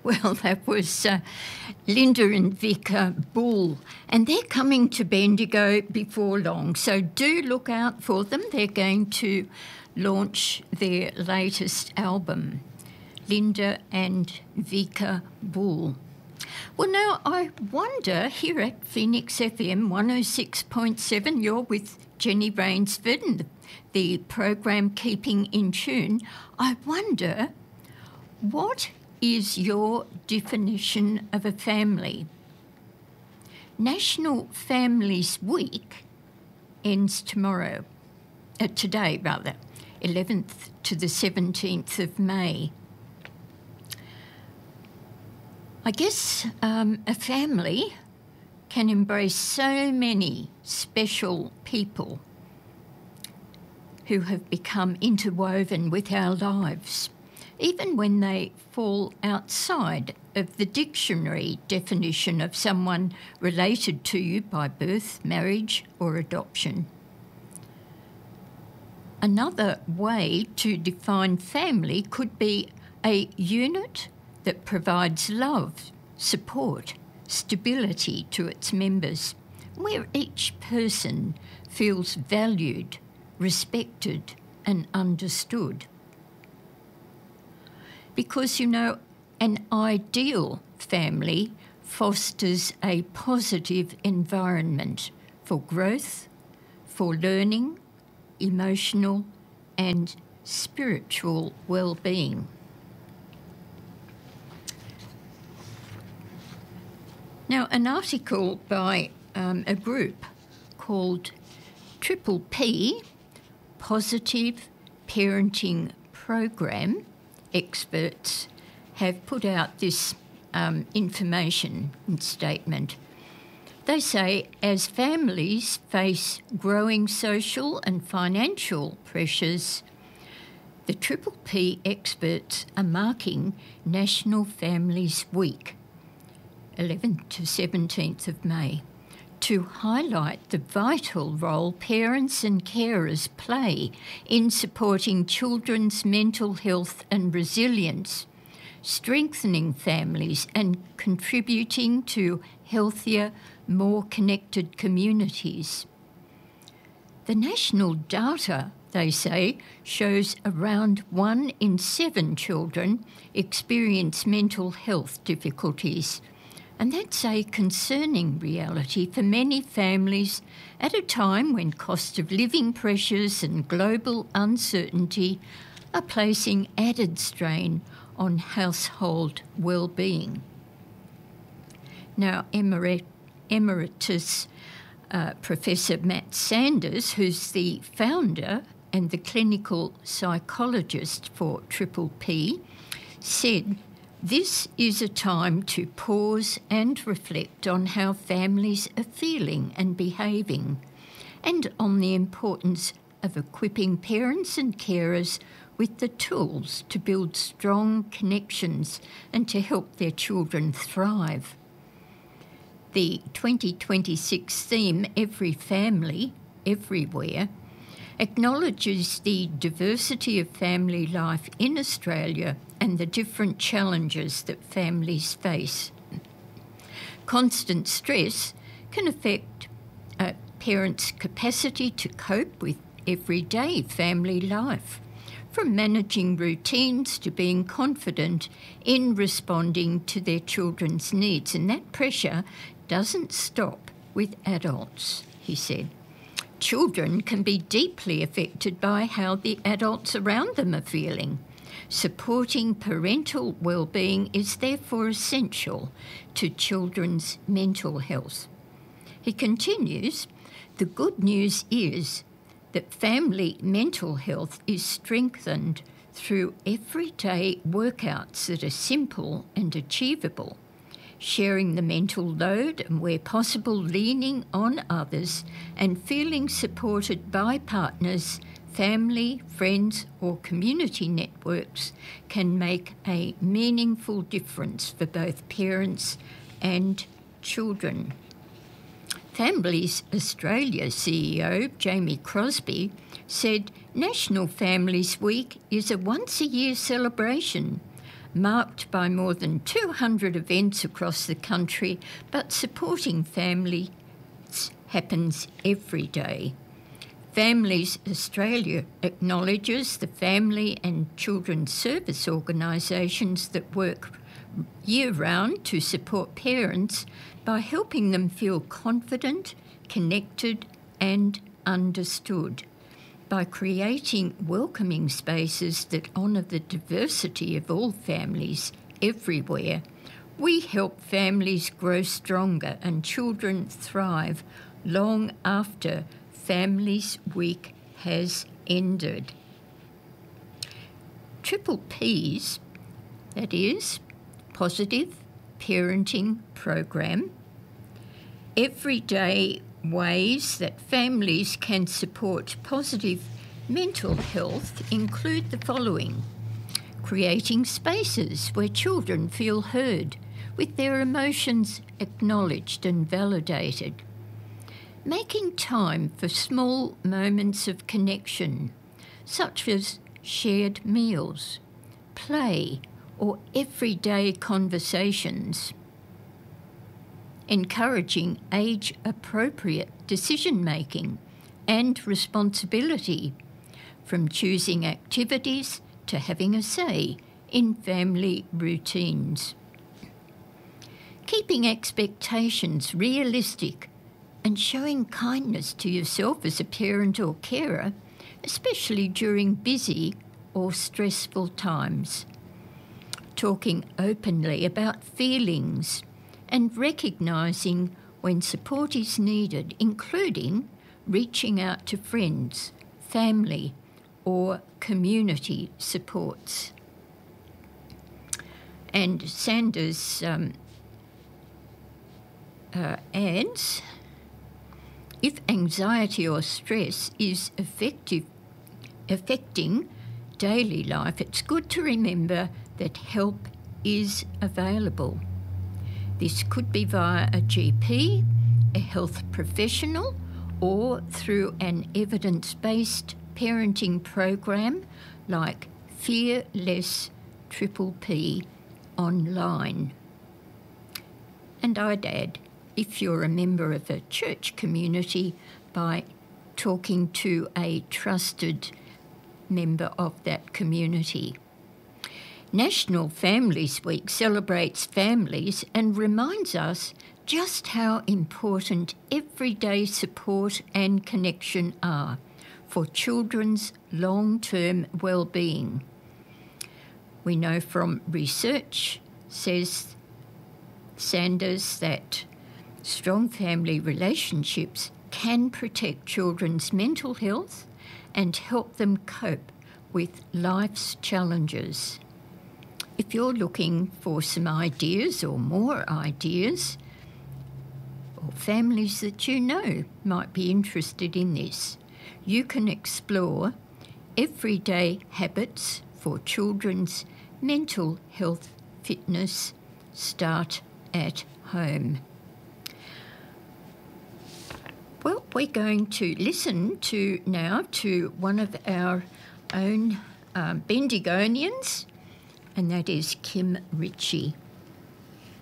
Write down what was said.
Well, that was Linda and Vika Bull, and they're coming to Bendigo before long, so do look out for them. They're going to launch their latest album, Linda and Vika Bull. Well, now I wonder, here at Phoenix FM 106.7, you're with Jenny Rainsford and the program Keeping in Tune. I wonder, what is your definition of a family? National Families Week ends today, 11th to the 17th of May. I guess a family can embrace so many special people who have become interwoven with our lives, even when they fall outside of the dictionary definition of someone related to you by birth, marriage, or adoption. Another way to define family could be a unit that provides love, support, stability to its members, where each person feels valued, respected, and understood. Because, an ideal family fosters a positive environment for growth, for learning, emotional, and spiritual well-being. Now, an article by a group called Triple P, Positive Parenting Program, experts have put out this information and statement. They say, as families face growing social and financial pressures, the Triple P experts are marking National Families Week, 11th to 17th of May, to highlight the vital role parents and carers play in supporting children's mental health and resilience, strengthening families and contributing to healthier, more connected communities. The national data, they say, shows around 1 in 7 children experience mental health difficulties. And that's a concerning reality for many families at a time when cost of living pressures and global uncertainty are placing added strain on household well-being. Now, Emeritus Professor Matt Sanders, who's the founder and the clinical psychologist for Triple P, said, "This is a time to pause and reflect on how families are feeling and behaving, and on the importance of equipping parents and carers with the tools to build strong connections and to help their children thrive." The 2026 theme, Every Family, Everywhere, acknowledges the diversity of family life in Australia and the different challenges that families face. Constant stress can affect parents' capacity to cope with everyday family life, from managing routines to being confident in responding to their children's needs. And that pressure doesn't stop with adults, he said. Children can be deeply affected by how the adults around them are feeling. Supporting parental well-being is therefore essential to children's mental health. He continues, "The good news is that family mental health is strengthened through everyday workouts that are simple and achievable, sharing the mental load and, where possible, leaning on others and feeling supported by partners, family, friends or community networks can make a meaningful difference for both parents and children." Families Australia CEO Jamie Crosby said National Families Week is a once-a-year celebration, marked by more than 200 events across the country, but supporting families happens every day. Families Australia acknowledges the family and children's service organisations that work year-round to support parents by helping them feel confident, connected and understood. By creating welcoming spaces that honour the diversity of all families everywhere, we help families grow stronger and children thrive long after Families Week has ended. Triple P's, that is, Positive Parenting Program, everyday ways that families can support positive mental health include the following: creating spaces where children feel heard, with their emotions acknowledged and validated; making time for small moments of connection, such as shared meals, play, or everyday conversations; encouraging age-appropriate decision-making and responsibility, from choosing activities to having a say in family routines; keeping expectations realistic and showing kindness to yourself as a parent or carer, especially during busy or stressful times; talking openly about feelings and recognising when support is needed, including reaching out to friends, family or community supports. And Sanders adds, if anxiety or stress is affecting daily life, it's good to remember that help is available. This could be via a GP, a health professional, or through an evidence-based parenting program like Fearless Triple P online. And I'd add, if you're a member of a church community, by talking to a trusted member of that community. National Families Week celebrates families and reminds us just how important everyday support and connection are for children's long-term well-being. We know from research, says Sanders, that strong family relationships can protect children's mental health and help them cope with life's challenges. If you're looking for some ideas or more ideas, or families that you know might be interested in this, you can explore everyday habits for children's mental health fitness. Start at home. Well, we're going to listen now to one of our own Bendigonians, and that is Kim Ritchie.